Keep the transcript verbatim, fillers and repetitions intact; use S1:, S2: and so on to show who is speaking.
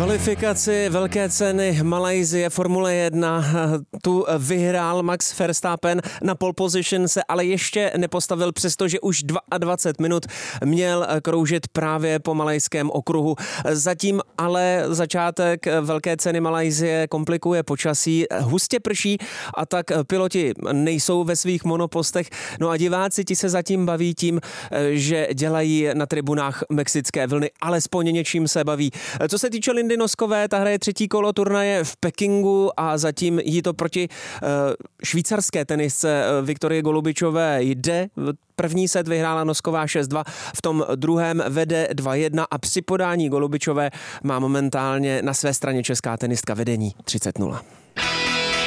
S1: Kvalifikaci velké ceny Malajsie Formule jedna tu vyhrál Max Verstappen, na pole position se ale ještě nepostavil, přestože už dvacet dva minut měl kroužit právě po malajském okruhu. Zatím ale začátek velké ceny Malajsie komplikuje počasí, hustě prší a tak piloti nejsou ve svých monopostech. No a diváci ti se zatím baví tím, že dělají na tribunách mexické vlny, alespoň něčím se baví. Co se týče Lindy Noskové, ta hraje třetí kolo turnaje v Pekingu a zatím jí to proti uh, švýcarské tenisce Viktorie Golubičové jde. První set vyhrála Nosková šest dva, v tom druhém vede dva jedna a při podání Golubičové má momentálně na své straně česká tenistka vedení třicet nula.